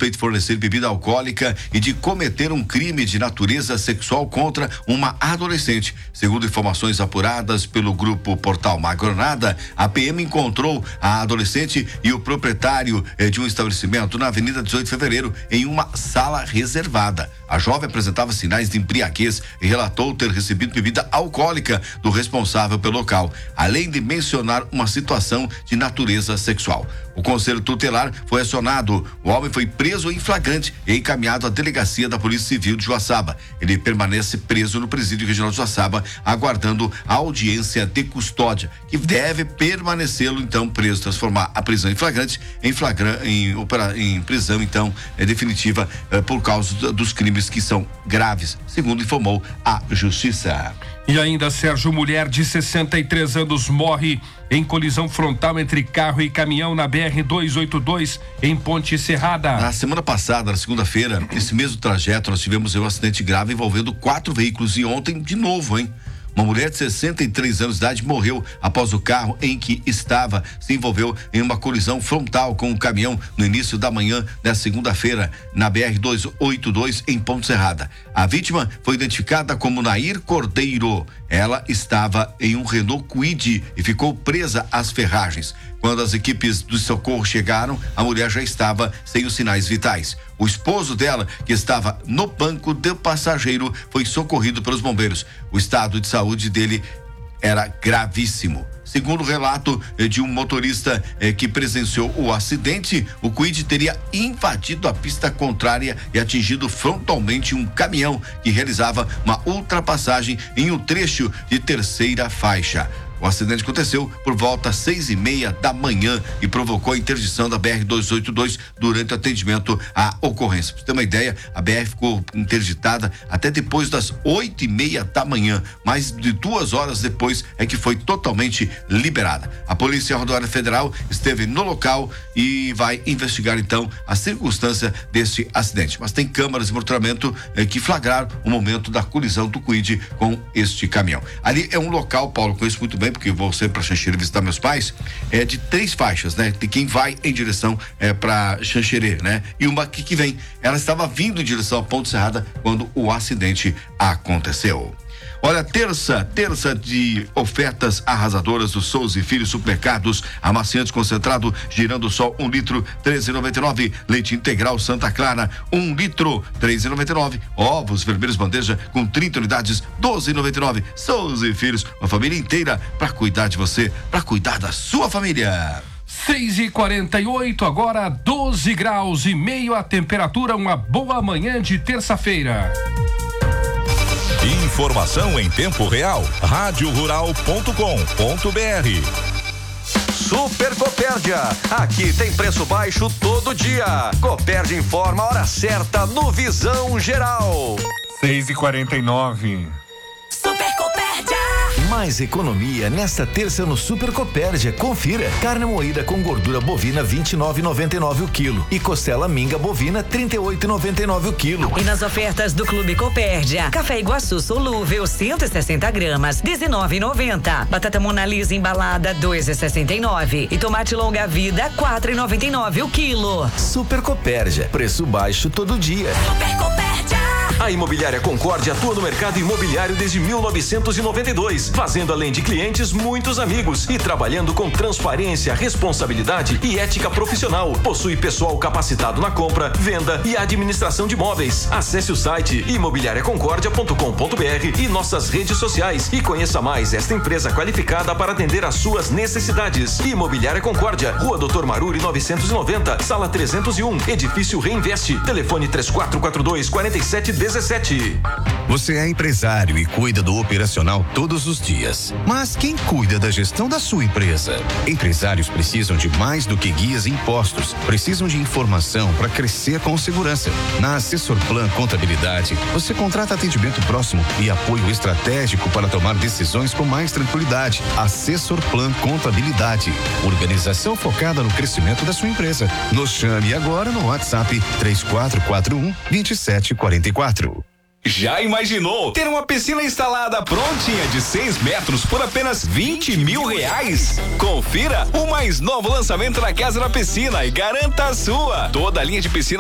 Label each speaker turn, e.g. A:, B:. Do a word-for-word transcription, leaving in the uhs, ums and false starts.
A: suspeito de fornecer bebida alcoólica e de cometer um crime de natureza sexual contra uma adolescente. Segundo informações apuradas pelo grupo Portal Magronada, a P M encontrou a adolescente e o proprietário eh, de um estabelecimento na Avenida dezoito de Fevereiro em uma sala reservada. A jovem apresentava sinais de embriaguez e relatou ter recebido bebida alcoólica do responsável pelo local, além de mencionar uma situação de natureza sexual. O conselho tutelar foi acionado. O homem foi preso em flagrante e encaminhado à delegacia da Polícia Civil de Joaçaba. Ele permanece preso no presídio regional de Joaçaba, aguardando a audiência de custódia, que deve permanecê-lo então preso, transformar a prisão em flagrante em flagrante em, opera, em prisão então é definitiva é, por causa dos crimes que são graves, segundo informou a Justiça.
B: E ainda, Sérgio, mulher de sessenta e três anos morre em colisão frontal entre carro e caminhão na B R duzentos e oitenta e dois em Ponte Serrada.
A: Na semana passada, na segunda-feira, nesse mesmo trajeto, nós tivemos um acidente grave envolvendo quatro veículos e ontem de novo, hein? Uma mulher de sessenta e três anos de idade morreu após o carro em que estava se envolveu em uma colisão frontal com um caminhão no início da manhã da segunda-feira na B R duzentos e oitenta e dois em Ponte Serrada. A vítima foi identificada como Nair Cordeiro. Ela estava em um Renault Kwid e ficou presa às ferragens. Quando as equipes do socorro chegaram, a mulher já estava sem os sinais vitais. O esposo dela, que estava no banco do passageiro, foi socorrido pelos bombeiros. O estado de saúde dele era gravíssimo. Segundo o relato de um motorista eh, que presenciou o acidente, o Kwid teria invadido a pista contrária e atingido frontalmente um caminhão que realizava uma ultrapassagem em um trecho de terceira faixa. O acidente aconteceu por volta às seis e meia da manhã e provocou a interdição da B R duzentos e oitenta e dois durante o atendimento à ocorrência. Pra você ter uma ideia, a B R ficou interditada até depois das oito e meia da manhã. Mais de duas horas depois é que foi totalmente liberada. A Polícia Rodoviária Federal esteve no local e vai investigar então a circunstância deste acidente. Mas tem câmaras de monitoramento eh, que flagraram o momento da colisão do Kwid com este caminhão. Ali é um local, Paulo, conheço muito bem, porque eu vou sempre para Xanxerê visitar meus pais, é de três faixas, né? De quem vai em direção é, para Xanxerê, né? E uma que, que vem, ela estava vindo em direção a Ponte Serrada quando o acidente aconteceu. Olha, terça, terça de ofertas arrasadoras do Souza e Filhos Supermercados, amaciante concentrado, girando sol, um litro, treze reais e noventa e nove centavos, leite integral Santa Clara, um litro, treze reais e noventa e nove centavos, ovos vermelhos bandeja com trinta unidades, doze reais e noventa e nove centavos, Souza e Filhos, uma família inteira para cuidar de você, para cuidar da sua família.
B: seis e quarenta e oito, agora doze graus e meio a temperatura, uma boa manhã de terça-feira.
C: Informação em tempo real, rádio rural ponto com ponto br.
D: Super Copérdia, aqui tem preço baixo todo dia. Copérdia informa a hora certa no Visão Geral.
E: seis e quarenta e nove.
F: Super Copérdia.
D: Mais economia nesta terça no Super Copérdia. Confira. Carne moída com gordura bovina vinte e nove reais e noventa e nove centavos o quilo e costela minga bovina trinta e oito reais e noventa e nove centavos o quilo.
F: E nas ofertas do Clube Copérdia, café Iguaçu solúvel cento e sessenta gramas, dezenove reais e noventa centavos. Batata Mona Lisa embalada dois reais e sessenta e nove centavos e tomate longa vida quatro reais e noventa e nove centavos o quilo.
D: Super Copérdia, preço baixo todo dia.
F: Super Copérdia.
G: A Imobiliária Concórdia atua no mercado imobiliário desde mil novecentos e noventa e dois, fazendo além de clientes muitos amigos e trabalhando com transparência, responsabilidade e ética profissional. Possui pessoal capacitado na compra, venda e administração de imóveis. Acesse o site imobiliária concórdia ponto com ponto br e nossas redes sociais e conheça mais esta empresa qualificada para atender às suas necessidades. Imobiliária Concórdia, Rua Doutor Maruri novecentos e noventa, Sala trezentos e um, Edifício Reinveste. Telefone três quatro quatro dois, quatro sete um sete.
H: Você é empresário e cuida do operacional todos os dias. Mas quem cuida da gestão da sua empresa? Empresários precisam de mais do que guias e impostos. Precisam de informação para crescer com segurança. Na Assessor Plan Contabilidade, você contrata atendimento próximo e apoio estratégico para tomar decisões com mais tranquilidade. Assessor Plan Contabilidade. Organização focada no crescimento da sua empresa. Nos chame agora no WhatsApp três quatro quatro um, dois sete quatro quatro.
I: Já imaginou ter uma piscina instalada prontinha de seis metros por apenas vinte mil reais? Confira o mais novo lançamento na Casa da Piscina e garanta a sua. Toda a linha de piscina